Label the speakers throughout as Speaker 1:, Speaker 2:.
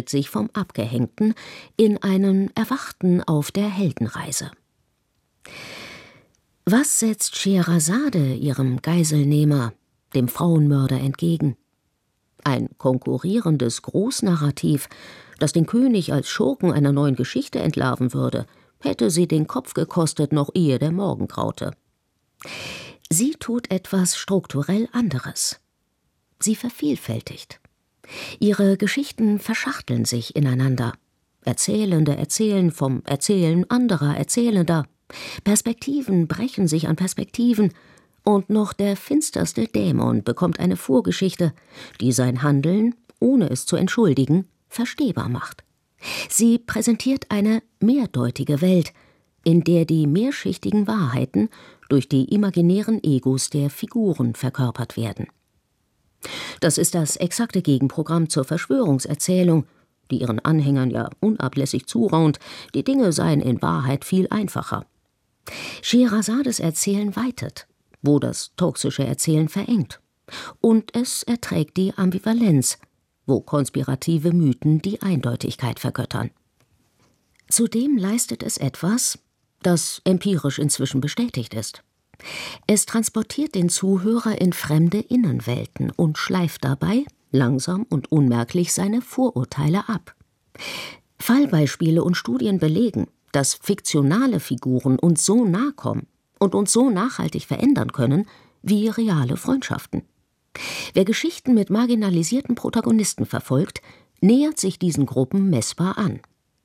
Speaker 1: wandelt sich vom Abgehängten in einen Erwachten auf der Heldenreise. Was setzt Scheherazade ihrem Geiselnehmer, dem Frauenmörder, entgegen? Ein konkurrierendes Großnarrativ, das den König als Schurken einer neuen Geschichte entlarven würde, hätte sie den Kopf gekostet, noch ehe der Morgen graute. Sie tut etwas strukturell anderes. Sie vervielfältigt. Ihre Geschichten verschachteln sich ineinander. Erzählende erzählen vom Erzählen anderer Erzählender. Perspektiven brechen sich an Perspektiven. Und noch der finsterste Dämon bekommt eine Vorgeschichte, die sein Handeln, ohne es zu entschuldigen, verstehbar macht. Sie präsentiert eine mehrdeutige Welt, in der die mehrschichtigen Wahrheiten durch die imaginären Egos der Figuren verkörpert werden. Das ist das exakte Gegenprogramm zur Verschwörungserzählung, die ihren Anhängern ja unablässig zuraunt, die Dinge seien in Wahrheit viel einfacher. Scheherazades Erzählen weitet, wo das toxische Erzählen verengt. Und es erträgt die Ambivalenz, wo konspirative Mythen die Eindeutigkeit vergöttern. Zudem leistet es etwas, das empirisch inzwischen bestätigt ist. Es transportiert den Zuhörer in fremde Innenwelten und schleift dabei, langsam und unmerklich, seine Vorurteile ab. Fallbeispiele und Studien belegen, dass fiktionale Figuren uns so nahe kommen und uns so nachhaltig verändern können wie reale Freundschaften. Wer Geschichten mit marginalisierten Protagonisten verfolgt, nähert sich diesen Gruppen messbar an.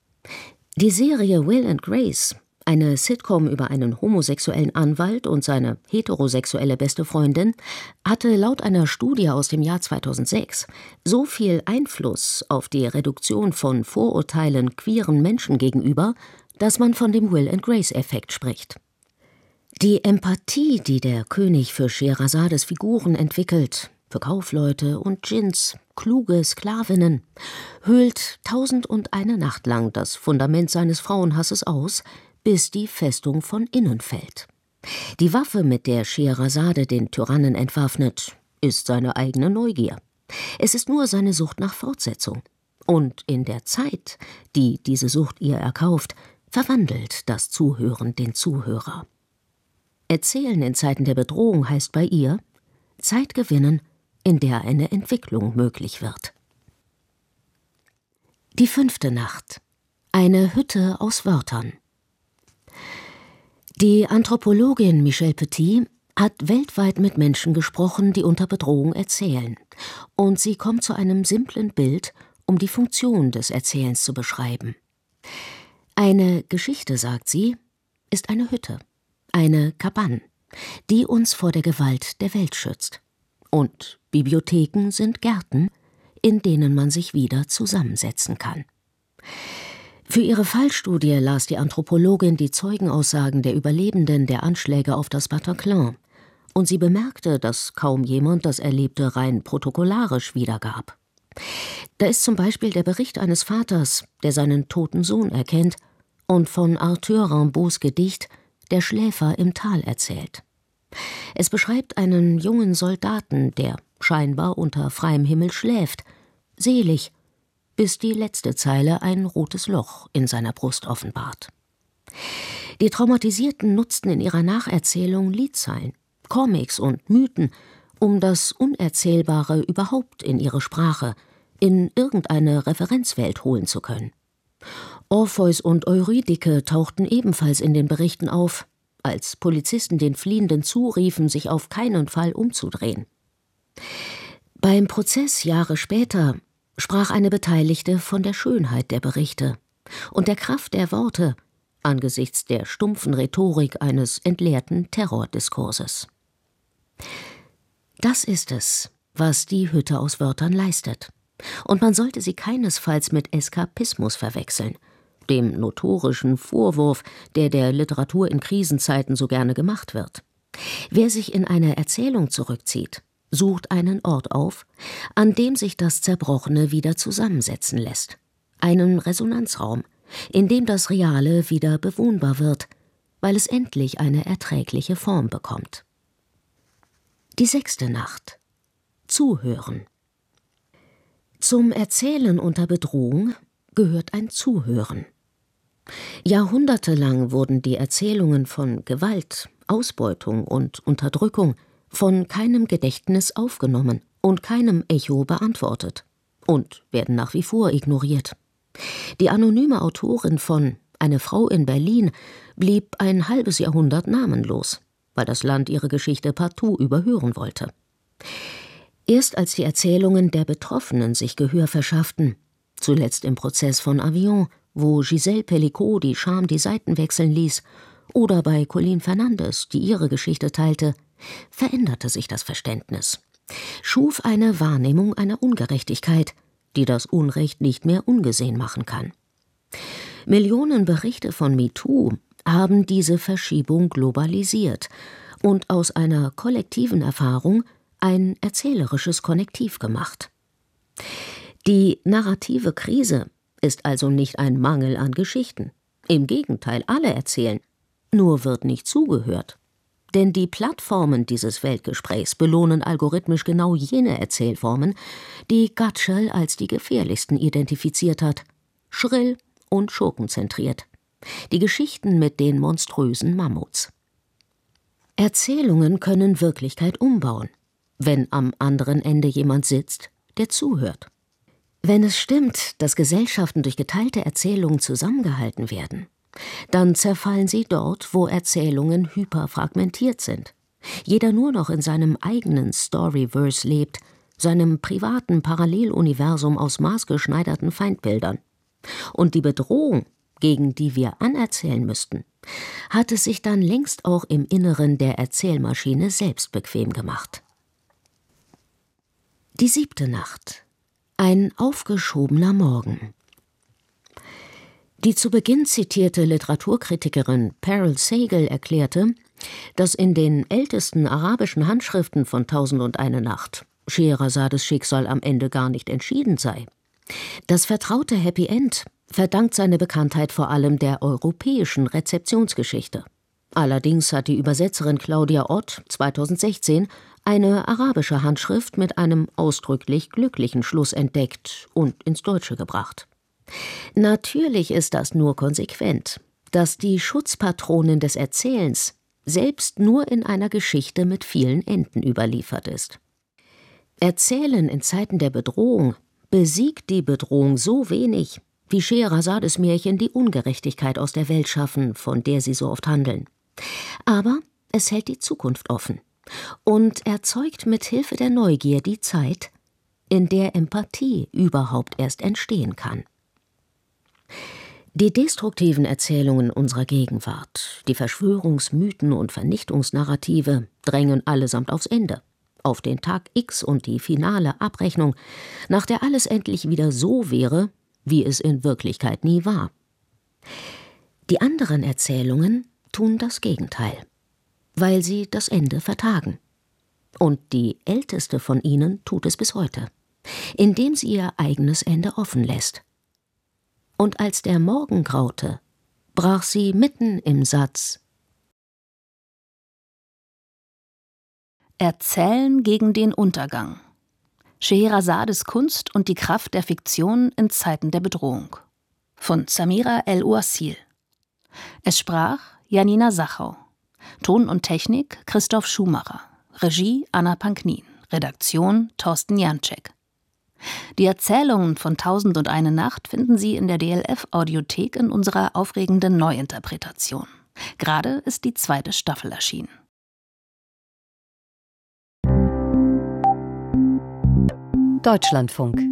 Speaker 1: Die Serie Will and Grace, eine Sitcom über einen homosexuellen Anwalt und seine heterosexuelle beste Freundin, hatte laut einer Studie aus dem Jahr 2006 so viel Einfluss auf die Reduktion von Vorurteilen queeren Menschen gegenüber, dass man von dem Will-and-Grace-Effekt spricht. Die Empathie, die der König für Scheherazades Figuren entwickelt, für Kaufleute und Djinns, kluge Sklavinnen, höhlt 1001 Nacht lang das Fundament seines Frauenhasses aus, bis die Festung von innen fällt. Die Waffe, mit der Scheherazade den Tyrannen entwaffnet, ist seine eigene Neugier. Es ist nur seine Sucht nach Fortsetzung. Und in der Zeit, die diese Sucht ihr erkauft, verwandelt das Zuhören den Zuhörer. Erzählen in Zeiten der Bedrohung heißt bei ihr Zeit gewinnen, in der eine Entwicklung möglich wird. Die 5. Nacht. Eine Hütte aus Wörtern. Die Anthropologin Michelle Petit hat weltweit mit Menschen gesprochen, die unter Bedrohung erzählen. Und sie kommt zu einem simplen Bild, um die Funktion des Erzählens zu beschreiben. Eine Geschichte, sagt sie, ist eine Hütte, eine Cabane, die uns vor der Gewalt der Welt schützt. Und Bibliotheken sind Gärten, in denen man sich wieder zusammensetzen kann. Für ihre Fallstudie las die Anthropologin die Zeugenaussagen der Überlebenden der Anschläge auf das Bataclan. Und sie bemerkte, dass kaum jemand das Erlebte rein protokollarisch wiedergab. Da ist zum Beispiel der Bericht eines Vaters, der seinen toten Sohn erkennt und von Arthur Rimbaud's Gedicht »Der Schläfer im Tal« erzählt. Es beschreibt einen jungen Soldaten, der scheinbar unter freiem Himmel schläft, selig, bis die letzte Zeile ein rotes Loch in seiner Brust offenbart. Die Traumatisierten nutzten in ihrer Nacherzählung Liedzeilen, Comics und Mythen, um das Unerzählbare überhaupt in ihre Sprache, in irgendeine Referenzwelt holen zu können. Orpheus und Eurydike tauchten ebenfalls in den Berichten auf, als Polizisten den Fliehenden zuriefen, sich auf keinen Fall umzudrehen. Beim Prozess Jahre später sprach eine Beteiligte von der Schönheit der Berichte und der Kraft der Worte angesichts der stumpfen Rhetorik eines entleerten Terrordiskurses. Das ist es, was die Hütte aus Wörtern leistet. Und man sollte sie keinesfalls mit Eskapismus verwechseln, dem notorischen Vorwurf, der Literatur in Krisenzeiten so gerne gemacht wird. Wer sich in eine Erzählung zurückzieht, sucht einen Ort auf, an dem sich das Zerbrochene wieder zusammensetzen lässt. Einen Resonanzraum, in dem das Reale wieder bewohnbar wird, weil es endlich eine erträgliche Form bekommt. Die 6. Nacht. Zuhören. Zum Erzählen unter Bedrohung gehört ein Zuhören. Jahrhundertelang wurden die Erzählungen von Gewalt, Ausbeutung und Unterdrückung von keinem Gedächtnis aufgenommen und keinem Echo beantwortet und werden nach wie vor ignoriert. Die anonyme Autorin von »Eine Frau in Berlin« blieb ein halbes Jahrhundert namenlos, weil das Land ihre Geschichte partout überhören wollte. Erst als die Erzählungen der Betroffenen sich Gehör verschafften, zuletzt im Prozess von Avion, wo Gisèle Pelicot die Scham die Seiten wechseln ließ, oder bei Colleen Fernandes, die ihre Geschichte teilte, veränderte sich das Verständnis, schuf eine Wahrnehmung einer Ungerechtigkeit, die das Unrecht nicht mehr ungesehen machen kann. Millionen Berichte von MeToo haben diese Verschiebung globalisiert und aus einer kollektiven Erfahrung ein erzählerisches Konnektiv gemacht. Die narrative Krise ist also nicht ein Mangel an Geschichten. Im Gegenteil, alle erzählen. Nur wird nicht zugehört. Denn die Plattformen dieses Weltgesprächs belohnen algorithmisch genau jene Erzählformen, die Gatschel als die gefährlichsten identifiziert hat. Schrill und schurkenzentriert. Die Geschichten mit den monströsen Mammuts. Erzählungen können Wirklichkeit umbauen, wenn am anderen Ende jemand sitzt, der zuhört. Wenn es stimmt, dass Gesellschaften durch geteilte Erzählungen zusammengehalten werden, dann zerfallen sie dort, wo Erzählungen hyperfragmentiert sind. Jeder nur noch in seinem eigenen Storyverse lebt, seinem privaten Paralleluniversum aus maßgeschneiderten Feindbildern. Und die Bedrohung, gegen die wir anerzählen müssten, hat es sich dann längst auch im Inneren der Erzählmaschine selbst bequem gemacht. Die 7. Nacht. Ein aufgeschobener Morgen. Die zu Beginn zitierte Literaturkritikerin Parul Sehgal erklärte, dass in den ältesten arabischen Handschriften von 1001 Nacht Scheherazades Schicksal am Ende gar nicht entschieden sei. Das vertraute Happy End verdankt seine Bekanntheit vor allem der europäischen Rezeptionsgeschichte. Allerdings hat die Übersetzerin Claudia Ott 2016 eine arabische Handschrift mit einem ausdrücklich glücklichen Schluss entdeckt und ins Deutsche gebracht. Natürlich ist das nur konsequent, dass die Schutzpatronin des Erzählens selbst nur in einer Geschichte mit vielen Enden überliefert ist. Erzählen in Zeiten der Bedrohung besiegt die Bedrohung so wenig, wie Scheherazades Märchen die Ungerechtigkeit aus der Welt schaffen, von der sie so oft handeln. Aber es hält die Zukunft offen und erzeugt mit Hilfe der Neugier die Zeit, in der Empathie überhaupt erst entstehen kann. Die destruktiven Erzählungen unserer Gegenwart, die Verschwörungsmythen und Vernichtungsnarrative drängen allesamt aufs Ende, auf den Tag X und die finale Abrechnung, nach der alles endlich wieder so wäre, wie es in Wirklichkeit nie war. Die anderen Erzählungen tun das Gegenteil, weil sie das Ende vertagen. Und die älteste von ihnen tut es bis heute, indem sie ihr eigenes Ende offen lässt. Und als der Morgen graute, brach sie mitten im Satz:
Speaker 2: Erzählen gegen den Untergang. Scheherazades Kunst und die Kraft der Fiktion in Zeiten der Bedrohung. Von Samira El-Ouassil. Es sprach Janina Sachau. Ton und Technik Christoph Schumacher. Regie Anna Panknin. Redaktion Thorsten Janczek. Die Erzählungen von 1001 Nacht finden Sie in der DLF-Audiothek in unserer aufregenden Neuinterpretation. Gerade ist die 2. Staffel erschienen.
Speaker 3: Deutschlandfunk.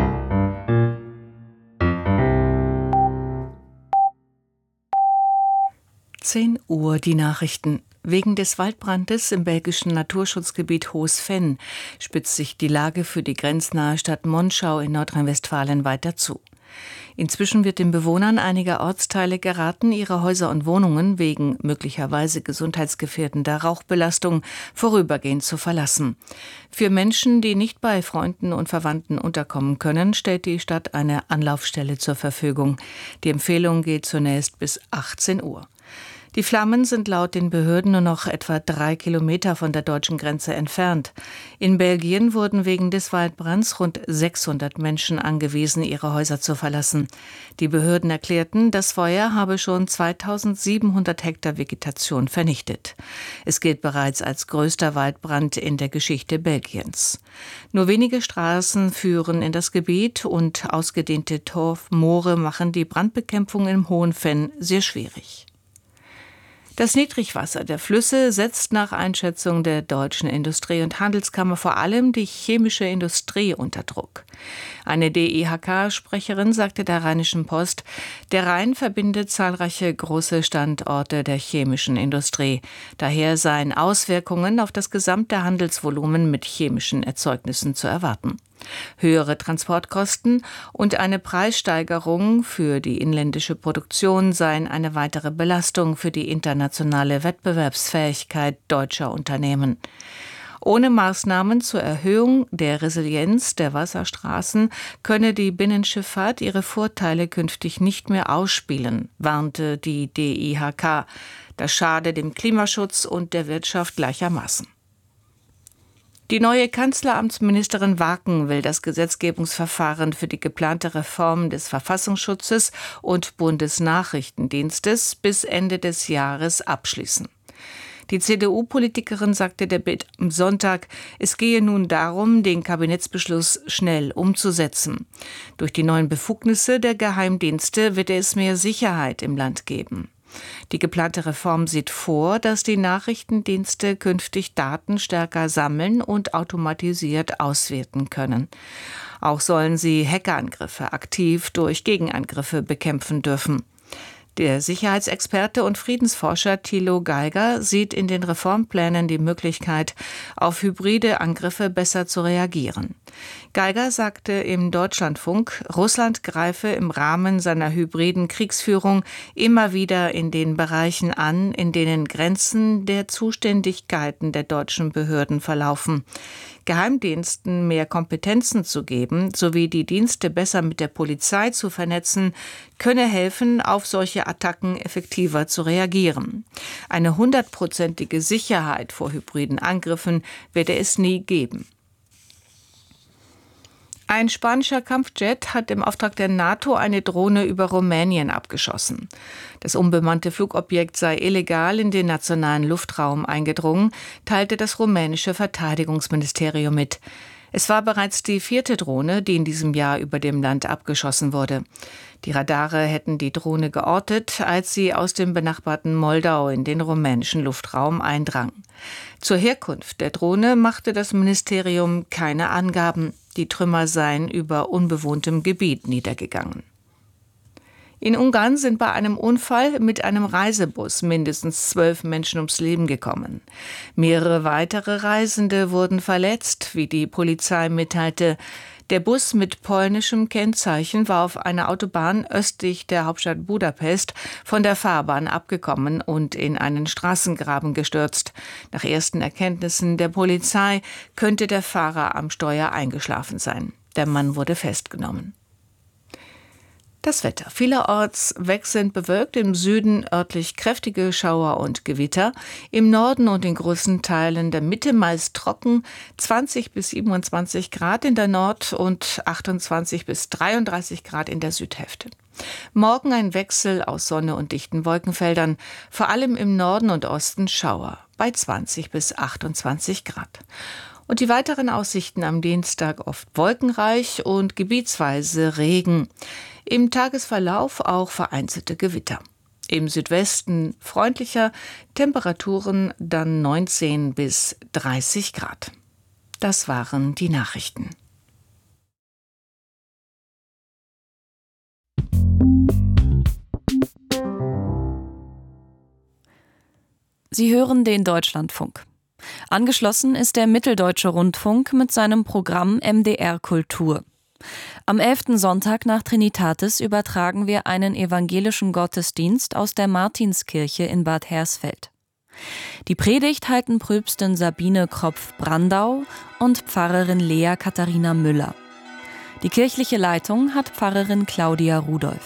Speaker 3: (10 Uhr) die Nachrichten. Wegen des Waldbrandes im belgischen Naturschutzgebiet Hohes Venn spitzt sich die Lage für die grenznahe Stadt Monschau in Nordrhein-Westfalen weiter zu. Inzwischen wird den Bewohnern einiger Ortsteile geraten, ihre Häuser und Wohnungen wegen möglicherweise gesundheitsgefährdender Rauchbelastung vorübergehend zu verlassen. Für Menschen, die nicht bei Freunden und Verwandten unterkommen können, stellt die Stadt eine Anlaufstelle zur Verfügung. Die Empfehlung geht zunächst bis 18 Uhr. Die Flammen sind laut den Behörden nur noch etwa 3 Kilometer von der deutschen Grenze entfernt. In Belgien wurden wegen des Waldbrands rund 600 Menschen angewiesen, ihre Häuser zu verlassen. Die Behörden erklärten, das Feuer habe schon 2700 Hektar Vegetation vernichtet. Es gilt bereits als größter Waldbrand in der Geschichte Belgiens. Nur wenige Straßen führen in das Gebiet und ausgedehnte Torfmoore machen die Brandbekämpfung im Hohen Venn sehr schwierig. Das Niedrigwasser der Flüsse setzt nach Einschätzung der Deutschen Industrie- und Handelskammer vor allem die chemische Industrie unter Druck. Eine DIHK-Sprecherin sagte der Rheinischen Post, der Rhein verbindet zahlreiche große Standorte der chemischen Industrie. Daher seien Auswirkungen auf das gesamte Handelsvolumen mit chemischen Erzeugnissen zu erwarten. Höhere Transportkosten und eine Preissteigerung für die inländische Produktion seien eine weitere Belastung für die internationale Wettbewerbsfähigkeit deutscher Unternehmen. Ohne Maßnahmen zur Erhöhung der Resilienz der Wasserstraßen könne die Binnenschifffahrt ihre Vorteile künftig nicht mehr ausspielen, warnte die DIHK. Das schade dem Klimaschutz und der Wirtschaft gleichermaßen. Die neue Kanzleramtsministerin Waken will das Gesetzgebungsverfahren für die geplante Reform des Verfassungsschutzes und Bundesnachrichtendienstes bis Ende des Jahres abschließen. Die CDU-Politikerin sagte der Bild am Sonntag, es gehe nun darum, den Kabinettsbeschluss schnell umzusetzen. Durch die neuen Befugnisse der Geheimdienste wird es mehr Sicherheit im Land geben. Die geplante Reform sieht vor, dass die Nachrichtendienste künftig Daten stärker sammeln und automatisiert auswerten können. Auch sollen sie Hackerangriffe aktiv durch Gegenangriffe bekämpfen dürfen. Der Sicherheitsexperte und Friedensforscher Thilo Geiger sieht in den Reformplänen die Möglichkeit, auf hybride Angriffe besser zu reagieren. Geiger sagte im Deutschlandfunk, Russland greife im Rahmen seiner hybriden Kriegsführung immer wieder in den Bereichen an, in denen Grenzen der Zuständigkeiten der deutschen Behörden verlaufen. Geheimdiensten mehr Kompetenzen zu geben, sowie die Dienste besser mit der Polizei zu vernetzen, könne helfen, auf solche Attacken effektiver zu reagieren. Eine 100-prozentige Sicherheit vor hybriden Angriffen werde es nie geben. Ein spanischer Kampfjet hat im Auftrag der NATO eine Drohne über Rumänien abgeschossen. Das unbemannte Flugobjekt sei illegal in den nationalen Luftraum eingedrungen, teilte das rumänische Verteidigungsministerium mit. Es war bereits die 4. Drohne, die in diesem Jahr über dem Land abgeschossen wurde. Die Radare hätten die Drohne geortet, als sie aus dem benachbarten Moldau in den rumänischen Luftraum eindrang. Zur Herkunft der Drohne machte das Ministerium keine Angaben. Die Trümmer seien über unbewohntem Gebiet niedergegangen. In Ungarn sind bei einem Unfall mit einem Reisebus mindestens 12 Menschen ums Leben gekommen. Mehrere weitere Reisende wurden verletzt, wie die Polizei mitteilte. Der Bus mit polnischem Kennzeichen war auf einer Autobahn östlich der Hauptstadt Budapest von der Fahrbahn abgekommen und in einen Straßengraben gestürzt. Nach ersten Erkenntnissen der Polizei könnte der Fahrer am Steuer eingeschlafen sein. Der Mann wurde festgenommen. Das Wetter. Vielerorts wechselnd bewölkt, im Süden örtlich kräftige Schauer und Gewitter, im Norden und in großen Teilen der Mitte meist trocken, 20 bis 27 Grad in der Nord- und 28 bis 33 Grad in der Südhälfte. Morgen ein Wechsel aus Sonne und dichten Wolkenfeldern, vor allem im Norden und Osten Schauer, bei 20 bis 28 Grad. Und die weiteren Aussichten am Dienstag oft wolkenreich und gebietsweise Regen. Im Tagesverlauf auch vereinzelte Gewitter. Im Südwesten freundlicher, Temperaturen dann 19 bis 30 Grad. Das waren die Nachrichten.
Speaker 2: Sie hören den Deutschlandfunk. Angeschlossen ist der Mitteldeutsche Rundfunk mit seinem Programm MDR Kultur. Am 11. Sonntag nach Trinitatis übertragen wir einen evangelischen Gottesdienst aus der Martinskirche in Bad Hersfeld. Die Predigt halten Pröpstin Sabine Kropf-Brandau und Pfarrerin Lea Katharina Müller. Die kirchliche Leitung hat Pfarrerin Claudia Rudolph.